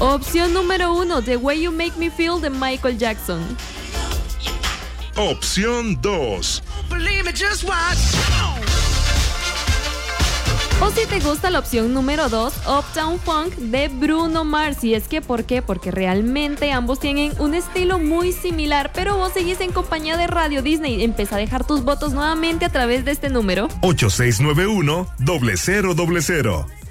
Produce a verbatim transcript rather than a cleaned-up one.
Opción número uno, The Way You Make Me Feel de Michael Jackson. Opción dos. O si te gusta la opción número dos, Uptown Funk de Bruno Mars. Y es que, ¿por qué? Porque realmente ambos tienen un estilo muy similar, pero vos seguís en compañía de Radio Disney. Empieza a dejar tus votos nuevamente a través de este número. ocho seis nueve uno, cero cero cero cero.